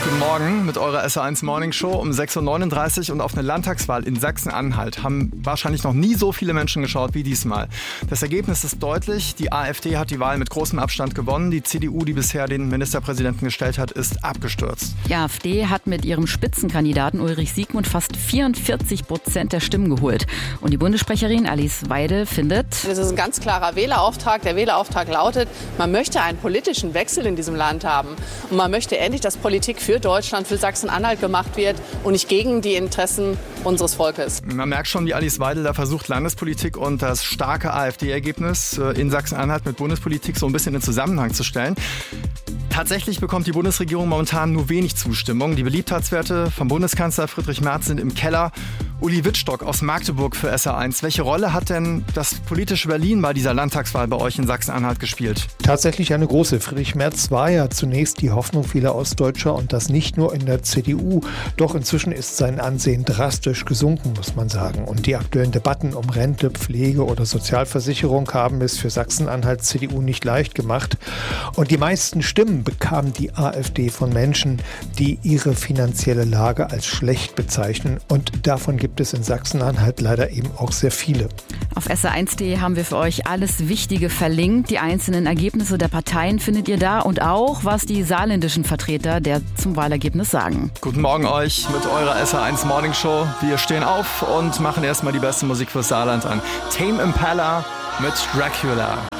Guten Morgen mit eurer SR1 Morning Show um 6.39 Uhr und auf eine Landtagswahl in Sachsen-Anhalt haben wahrscheinlich noch nie so viele Menschen geschaut wie diesmal. Das Ergebnis ist deutlich. Die AfD hat die Wahl mit großem Abstand gewonnen. Die CDU, die bisher den Ministerpräsidenten gestellt hat, ist abgestürzt. Die AfD hat mit ihrem Spitzenkandidaten Ulrich Siegmund fast 44% der Stimmen geholt. Und die Bundessprecherin Alice Weidel findet: Das ist ein ganz klarer Wählerauftrag. Der Wählerauftrag lautet, man möchte einen politischen Wechsel in diesem Land haben. Und man möchte endlich, dass Politik für Deutschland, für Sachsen-Anhalt gemacht wird und nicht gegen die Interessen unseres Volkes. Man merkt schon, wie Alice Weidel da versucht, Landespolitik und das starke AfD-Ergebnis in Sachsen-Anhalt mit Bundespolitik so ein bisschen in Zusammenhang zu stellen. Tatsächlich bekommt die Bundesregierung momentan nur wenig Zustimmung. Die Beliebtheitswerte vom Bundeskanzler Friedrich Merz sind im Keller. Uli Wittstock aus Magdeburg für SR1. Welche Rolle hat denn das politische Berlin bei dieser Landtagswahl bei euch in Sachsen-Anhalt gespielt? Tatsächlich eine große. Friedrich Merz war ja zunächst die Hoffnung vieler Ostdeutscher und das nicht nur in der CDU. Doch inzwischen ist sein Ansehen drastisch gesunken, muss man sagen. Und die aktuellen Debatten um Rente, Pflege oder Sozialversicherung haben es für Sachsen-Anhalt CDU nicht leicht gemacht. Und die meisten Stimmen bekam die AfD von Menschen, die ihre finanzielle Lage als schlecht bezeichnen. Und davon gibt es in Sachsen-Anhalt leider eben auch sehr viele. Auf sr1.de haben wir für euch alles Wichtige verlinkt. Die einzelnen Ergebnisse der Parteien findet ihr da und auch, was die saarländischen Vertreter zum Wahlergebnis sagen. Guten Morgen euch mit eurer SR1 Morning Show. Wir stehen auf und machen erstmal die beste Musik fürs Saarland an. Tame Impala mit Dracula.